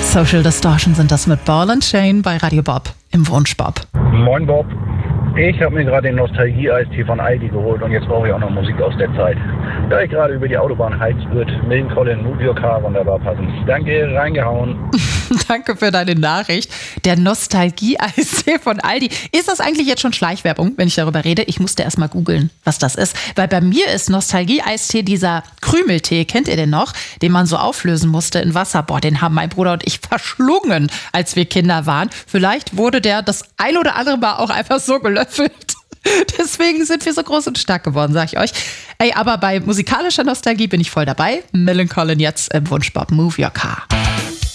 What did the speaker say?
Social Distortion sind das mit Ball and Chain bei Radio Bob im Wunschbob. Moin Bob, ich habe mir gerade den Nostalgie-Eistee von Aldi geholt und jetzt brauche ich auch noch Musik aus der Zeit. Da ich gerade über die Autobahn heizt wird, Millencolin, Move Your Car, wunderbar passend. Danke, reingehauen. Danke für deine Nachricht. Der Nostalgie-Eistee von Aldi. Ist das eigentlich jetzt schon Schleichwerbung, wenn ich darüber rede? Ich musste erst mal googeln, was das ist. Weil bei mir ist Nostalgie-Eistee dieser Krümeltee, kennt ihr den noch? Den man so auflösen musste in Wasser. Boah, den haben mein Bruder und ich verschlungen, als wir Kinder waren. Vielleicht wurde der das ein oder andere Mal auch einfach so gelöffelt. Deswegen sind wir so groß und stark geworden, sag ich euch. Ey, aber bei musikalischer Nostalgie bin ich voll dabei. Millencolin jetzt im Wunschbob Move Your Car.